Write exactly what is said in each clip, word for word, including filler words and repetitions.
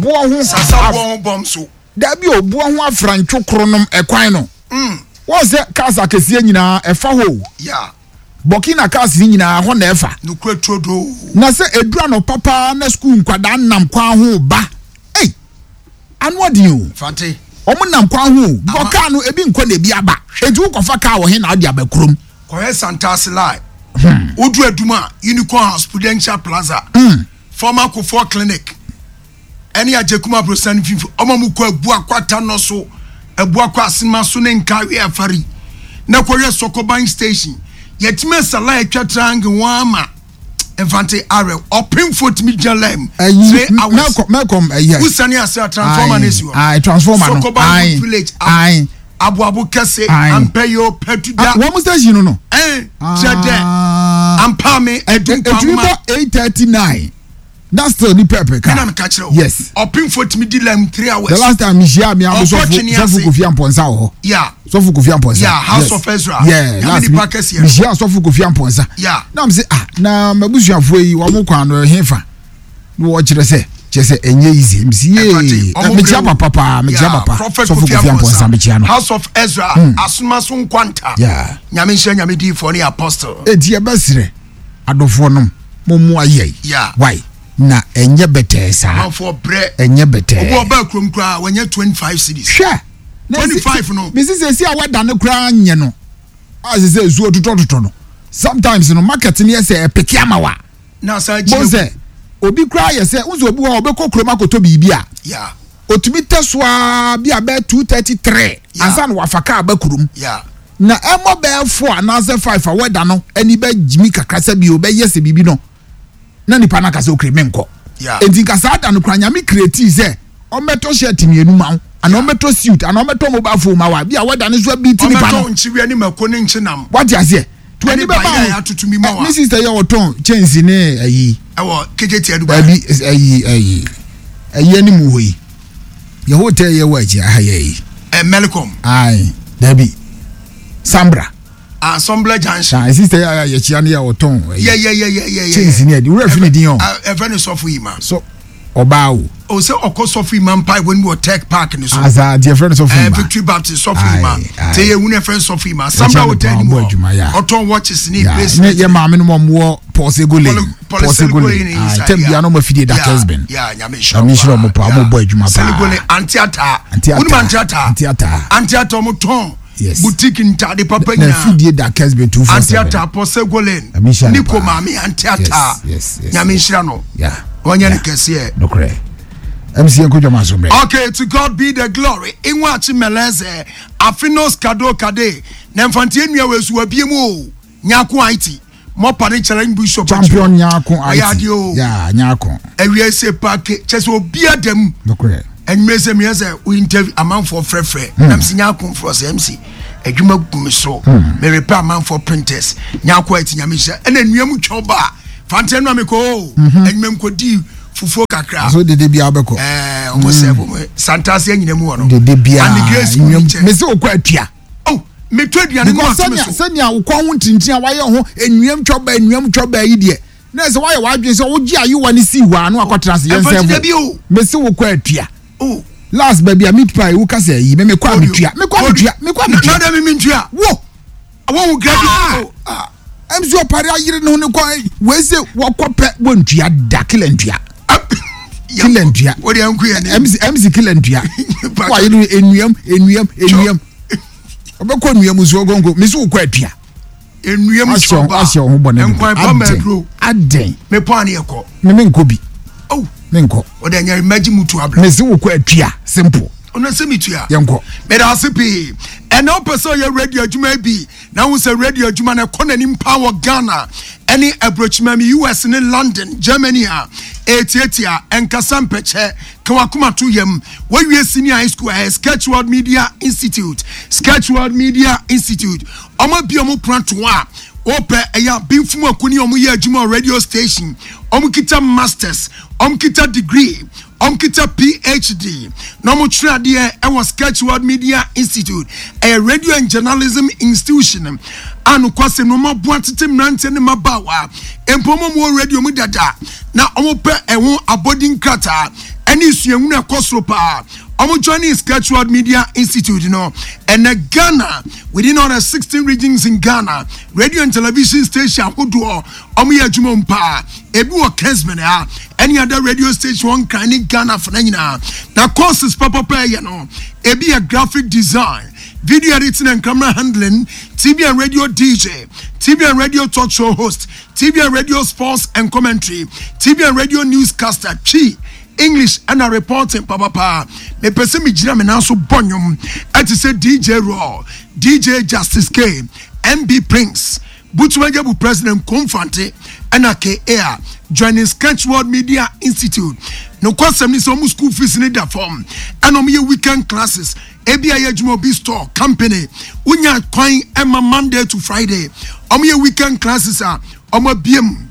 boa ho sasa boa ho bom so da bi o boa ho afrantwo kronom ekwan no mm won se kasa kese nyina efa ho yeah Burkina Faso nyina ho na efa no kwetodo na se edura no papa na school nkwada nam kwa ho ba eh anu odi o fante omo nam kwa ho boka no ebi nkọ na ebi aba eju kofa ka wo he na odi abakrom koye Santas Lai odu aduma Unicorn House Prudential Plaza mm former Kofo Clinic eni ajekuma brosan fifi omo mu ko abu akwata no so abu akwa asima so ne nkawe afari na koye Sokoban station yetime sala etwa triangle wama infante are open foot mi jalem say Malcolm Malcolm eh usani asa transformer nesi ah transformer no Sokoban village ai abu abu kese ampeyo petuda wo mu station no eh jede ampame edu pamma eight thirty-nine that's still the pepper car yes open foot mi dilam three hours the last time me share me am so so Kofi Amponsa ho yeah so for Kofi Amponsa yeah House of Ezra yeah last me share so for Kofi Amponsa yeah na me say ah na mabusuafo yi wo mo kwan no hefa no wo kire say kire say enye easy me see me chia papa papa me chia papa so for Kofi Amponsa me chia no House of Ezra asuma so nkwanta yeah nyame hye nyame di for ni apostle e die basire adofo no mo mo aye yeah why na enye better sa na for bre enye better obo ba krom kra wanya twenty-five cities sure twenty-five no me say say awada ne kra nye no as say zuo totototo no sometimes no market ne say peke amawa na sa ji say obi kra ye say unzo obi wa obekọ krom akoto bibia yeah otumi tesoa bia be two thirty-three ansa no wafaka abakrum yeah na emo be four na say five awada no ani be jimi kakrasa bi obeyese bibi no na nipa na kase okre menko yeah enti kasa ada no kranya me create say o meto shirt mienu ma ana o meto suit ana o meto mobile phone ma wa bia wada ne so bi ti nipa no o meto nchiwe ni mako ne nchinam what you say twenty be ba ya tutumi ma wa mi sister ya oton change ne ayi ewo kejeti aduba abi ayi ayi ayi ani mu hoyi ye hotel ye wa ji ahayi eh Melcom ai dabi Sambra ah Sambra Junction ah sister ya ya chia ne ya oton yeah yeah yeah yeah yeah change ne di we fi ne din o e fa ne sofu ima so obao o se okoso fi man pai when we tech park ni so as a dear friend of uh, Victory Baptist sofi ma te ye wune friend sofi ma Sambra hotel ni mo oton watches ni place ne ye ma me no mo possible possible tell bia no ma fidie that has been yeah nyame sha nyame sha mo pa mo boy adwuma pa Seligole antiata unu antiata antiata antiata mo ton boutique ntade papa nya na fidie that has been two for seven antiata Posegole niko mami antiata nyame sha no yeah wonya ne kese no kre M C Nkujoma Sombre. Okay, to God be the glory. Inwa chi meleze afinos kado kade. Nemfantie nua wesu abiemu nyako aiti. Mo pare challenge bishop champion nyako aiti. Ya yeah, nyako. Ewie se pake cheso obi adem. Nokre. Enmese me say we interview amount for frefre. Nam si nyako for M C. Adwuma gumiso. Me repair amount for printers. Nyako aiti nyamisha. Ene nua mu twoba. Fante nua me ko. Enmem ko di fufu kakra so de de bia obeko eh omo se bo Santas anyina mu wono de de bia and grace me se okwa atua oh me to aduane no sanya sanya ukwa ho tintin a waye ho enuam twoba enuam twoba yi de na se waye wadwen se wo gi ayewa ni si wa no akotra se yen se me se okwa atua oh last baby a meat pie wo ka se yi me me kwa atua me kwa atua me kwa atua na da me mintua wo awon graduate ah em so pare ayire no ne kwa we se wo kope wo ntua da kilentua kilentua what dey anku ya M C M C kilentua why you enuam enuam enuam obekọ enuam so gongo me so kwa atua enuam so ba asio ho bone enkwan pa medro aden me pa ne ekọ me me nko bi oh me nko o dey nya imagine mutu abla me so kwa atua simple ona se mitua yenko me da sipi eno person ye radio adwuma bi na wo se radio adwuma na kọ nanim power Ghana any approachment U S in London Germany a etietia enkasa mpeche kwakuma to yem we we senior high school Sketchword Media Institute Sketchword Media Institute omo bi omo pranto a ope eya binfumu akuni omo ye adwuma radio station omo kita masters omo kita degree omo kita P H D no mo trade e was Sketchword Media Institute a radio and journalism institution anu kwase no maboatete mrante ne mabawa empomo mo radio mu dada na omo pe eho abodin krata any suemuna kosropa. Omo joining Sketchword Media Institute, you know, and uh, Ghana, within all the sixteen regions in Ghana, radio and television station, who do Omo ya Jumompa, Ebu or Kesman, any other radio station, one kind in Ghana for Nina. Now, courses, Papa Pay, you know, Ebi a graphic design, video editing and camera handling, T V and radio D J, T V and radio talk show host, T V and radio sports and commentary, T V and radio newscaster, Chi. English and a reporting papa pa me person me jira me na so bonyum at say D J Raw, D J Justice K, M B Prince, Butchwajabu President Confante and a K Air joining Sketchword Media Institute. No question is almost school fees in the form and on your weekend classes. A B I Jumo B store company unya coin Emma Monday to Friday. On your weekend classes are on my B M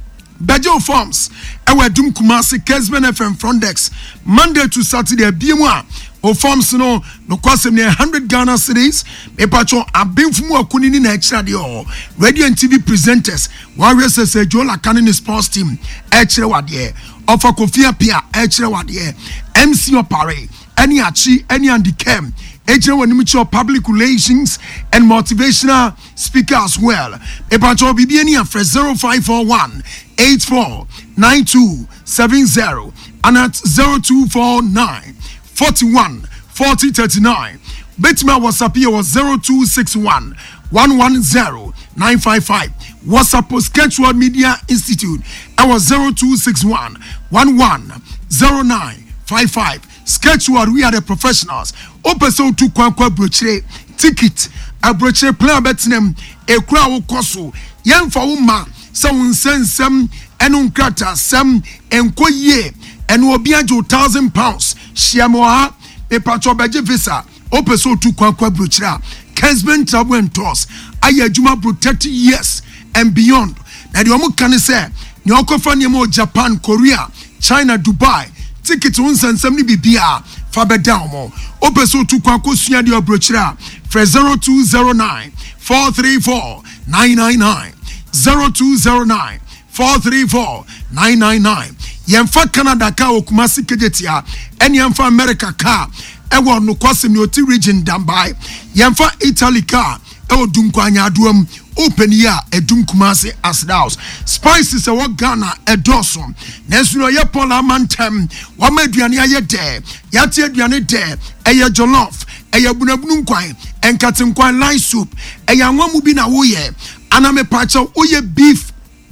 Bejo Forms, Ewa Dum Kumasi, Kesben F M Frontex, Monday to Saturday, B M W, O Forms no, no cost near one hundred Ghana cities, a patron, a bin from Kunini extra dio, radio and T V presenters, Warriors as a Jola Cannon sports team, extra wadye, offer Kofia Pia, extra wadye, M C Opare, any achi, any andikem. H R Wanimucho public relations and motivational speaker as well. A patrol B B N for zero five four one eight four nine two seven zero and at zero two four nine forty one forty thirty nine. Betma WhatsApp here was zero two six one one one zero nine five five. WhatsApp Sketchword Media Institute. I was zero two six one one one zero nine five five. Sketchword, we are the professionals. Open so to Kwankwa brochure ticket. A brochure player betinem a crowd koso. Yan for uma some send some and unkrata some and ye and will be a thousand pounds. Shiamoa a patro badge visa. Open so to Kwankwa brochure. Kesben trouble and toss. Ayajuma protect years and beyond. Now the omo can say Nyoko Fanyamo Japan, Korea, China, Dubai. Ticket on and seventy B B R Faber Downmo. Open so to Kwako Suya di Obrochira for zero two zero nine four three four nine nine nine zero two zero nine four three four nine nine nine. Yemfa Canada ka Okumasi Kejetia and Yemfa America car. Ewa no kwasim no ti region dambai. Yemfa Italy car. Ewa dunkwanya duam. Open ya edum Kumasi Asdaus. Spices a Ghana a dosom. Nesuno ye pola mantem. Wame duani a ye de. Yati duani de. Eya jollof. Eya bunabunum kwai. Enkatim kwai line soup. Eya nwamu bina uye. Aname pacha uye beef.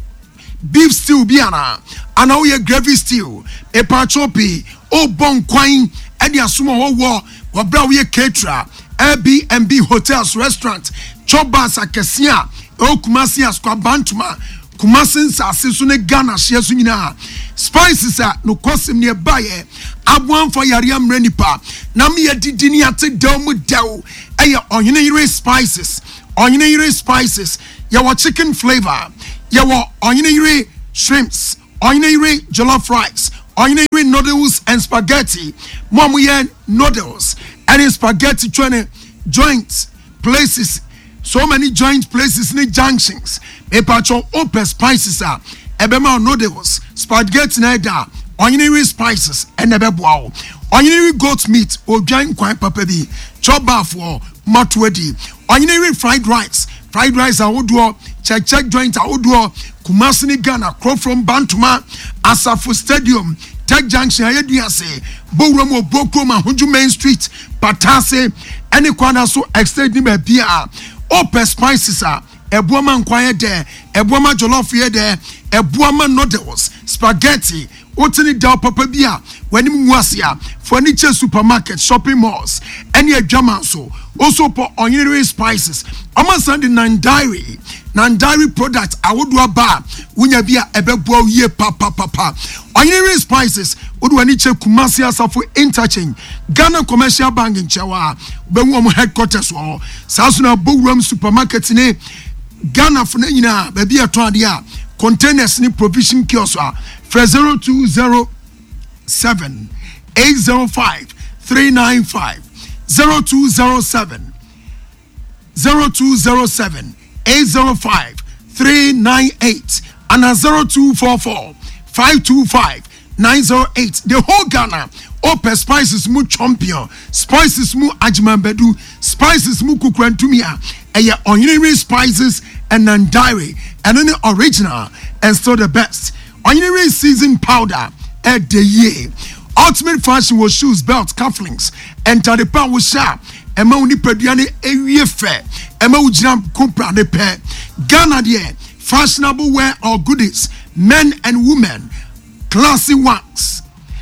Beef stew biana. Ana uye gravy stew. E pacha pi. O bon kwai. Edi asuma wo wabra uye caterer. Airbnb hotels restaurant. Chobas akesia. O Kumasi askwa bantuma. Kumasi nsase so ne Ghana hye so nyina. Spices a no kosim ne baye. Abuan for yare amrenipa. Na me yedidi ni ate dawmu daw. Eye onyene yire spices. Onyene yire spices. Yawo chicken flavor. Yawo onyene yire shrimps. Onyene yire jollof rice. Onyene yire noodles and spaghetti. Momu ye noodles and spaghetti twenty joints places. So many joint places in the junctions. A patch of open spices are ebema noodles, spaghetti naida, onion spices, and ebebo. Onion goat meat or giant quite papabi, chop bath or matwedi, onion fried rice, fried rice I would do, check check joint I would do, Kumasini Ghana, crow from Bantuma, Asafu Stadium, Tech Junction, Ayediase, Bowromo, Bokoma, Hunju Main Street, Patase, any quana so extending a P R. Open spices are a woman quiet there, a woman jollof here there, a woman noodles, spaghetti, otini down papa bia, when you wasia, furniture supermarket, shopping malls, any a German so, also for onion spices. Almost on the non dairy, non dairy product, I would do a bar, when you be a bebo ye papa papa. Onion spices, would when you check Kumasi Asafu interchange, Ghana Commercial Bank in Chawa, Benwam headquarters or Sasuna Bowram supermarket in Ghana for Nina, baby a twadia, containers in provision kiosk, for zero two zero seven eight zero five three nine five zero two zero seven zero two zero seven eight zero five three nine eight and a zero two four four five two five nine zero eight. The whole Ghana. Open spices mu champion. Spices mu ajimambedu. Spices mu kukwentumia. Eye onyiniri spices and non-dairy. And then the original and still the best. Onyiniri season powder at the year. Ultimate fashion was shoes, belts, cufflinks. Enter the power shop. Emma uni pediani ewie fair. Emma ujina kumpra de pair. Ghana there. Fashionable wear or goodies. Men and women. Classy ones.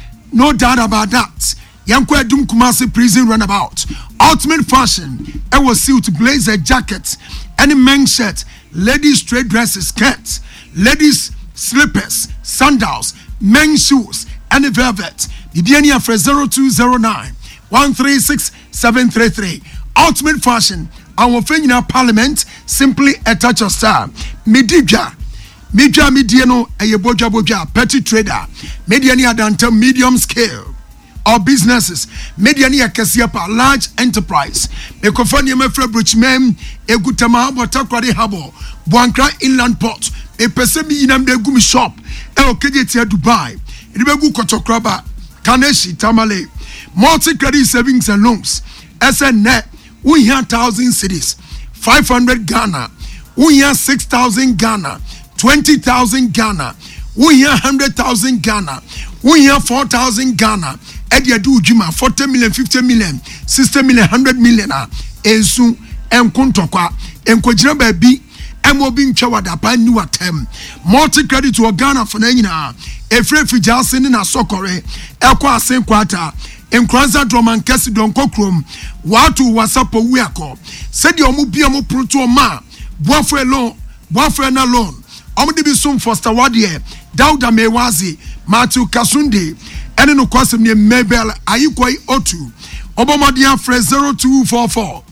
No doubt about that. Yankwe Dum Kumasi prison runabout. Ultimate fashion. I was suit, blazer, jackets, any men's shirt, ladies straight dresses, skirts, ladies slippers, sandals, men's shoes, any velvet. Bibiania for zero two zero nine one three six seven three three. Ultimate fashion. Our Fenina Parliament simply a touch of star. Midija. Midja Midiano a boja boja petty trader. Mediani adanta medium scale. Or businesses. Mediani a kasiapa large enterprise. Ekofani mefre bruchmem egutama botakwade habo. Buankra inland port. E pesemi inamde gumi shop. E okejetia Dubai. Idibegu kotokraba. Kaneshi Tamale. Multi credit savings and loans. S N net. We have thousand cities. Five hundred Ghana. We have six thousand Ghana. Twenty thousand Ghana. We have hundred thousand Ghana. We have four thousand Ghana. Edia do juma forty million, fifty million, sixty million, hundred million. Ensu enkuntokwa enkojira baby. Emobi nchawada pa new atem. Multi credit to Ghana for na. Efre fijase ni na sokore. Ekwa asen kwata. Enkranza droman kesi donko krom. Watu wasapo wiako. Sedi omu bia mo pruto ma. Boafre loan. Boafre na loan. Omu dibi sum foster wadye. Dauda Mewazi. Matthew Kasunde. Ene no kwasem ni Mabel Ayikwai Otu. Obomadia fre zero two four four.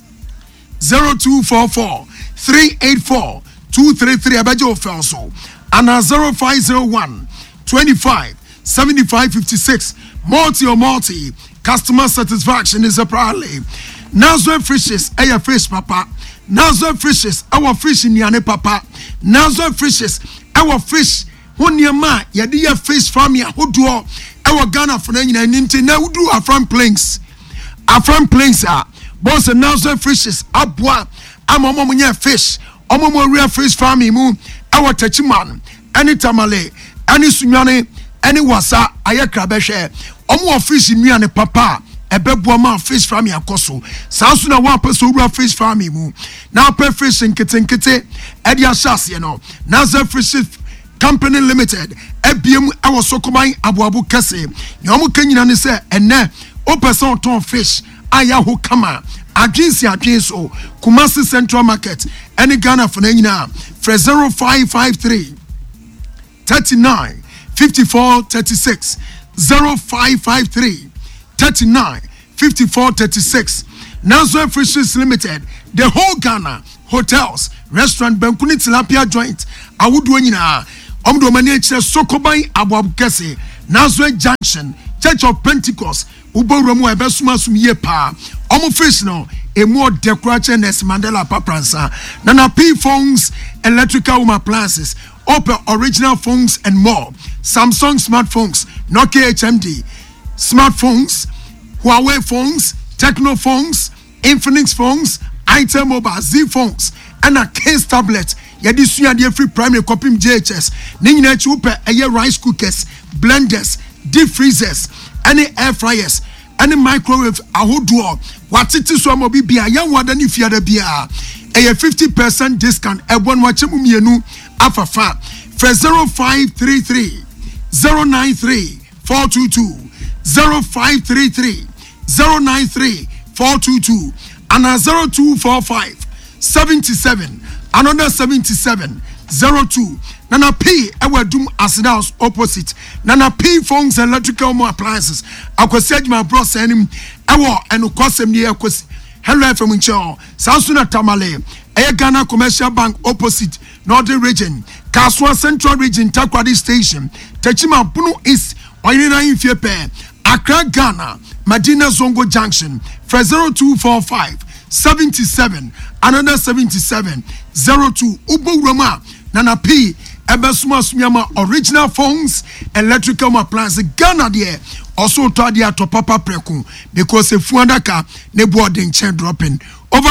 zero two four four. three eight four. two three three. Abajo Felso. Ana zero five zero one. twenty-five. seventy-five fifty-six. Multi or multi. Customer satisfaction is a priority. Nazwa fishes, aya fish papa. Nazwa fishes, our fish in yane papa. Nazwa fishes, our fish. When your ma, ya dear fish farm ya who do our Ghana for any ninety now do our front planes. Our front planes are boss and Nazwa fishes, abwa, I'm a moment fish, a moment real fish farming moon, our tachiman, any tamale, any sunyane. Any wasa ayekra behwe omo fish ni ane papa ebebo ma fish farm yakoso sanso na one person wura fish farm mu na pe fish nkete nkete e dia shase no Nazwa Fish Company Limited ebiem awo sokoman aboabo kese ni omo kanyina ne se enne o person ton fish aya ho kama agency agenso Kumasi Central Market any Ghana for nyina for zero five five three thirty-nine fifty-four thirty-six zero five five three thirty-nine fifty-four thirty-six. Nazwa Fishes Limited, the whole Ghana hotels, restaurant, Benkuni Tilapia joint. I would do nyina. Omdo maniache Sokobai Abwabkese, Nazwa Junction, Church of Pentecost, Ubo Romo Ebesuma Sumye Pa. Omo fish no a more decoration as Mandela Papransa. Nana P phones, electrical home appliances. Opel original phones and more. Samsung smartphones, Nokia H M D, smartphones, Huawei phones, Techno phones, Infinix phones, Itel Mobile, Z phones, and a case tablet. Yadi suya di free primary copy J H S. Ningine chupe aye rice cookers, blenders, deep freezers, any air fryers, any microwave. Ahoduo. Watiti so mo bibia ya wada ni fiada bia. Aye fifty percent discount. Ebon wachemu mienu. Afafa for zero five three three zero nine three four two two zero five three three zero nine three four two two and a zero two four five seventy seven another seventy seven zero two. Nana P ewa dum Asidaus opposite Nana P phones and electrical more appliances. Akwasi my bro senim ewa enu kwasem ni akwasi. Hello from Incho Sansuna Tamale Air Ghana Commercial Bank opposite Northern Region, Kaswa Central Region, Takwadi Station, Techima Bunu East, Oirina Infiepe, Accra, Ghana, Medina Zongo Junction, for zero two four five seventy seven, another seventy seven, zero two, Ubu Roma, Nana P, ebe suma suma original phones, electrical appliances. Ghana there also to the to papa preku because if one ka ne boarding chain dropping over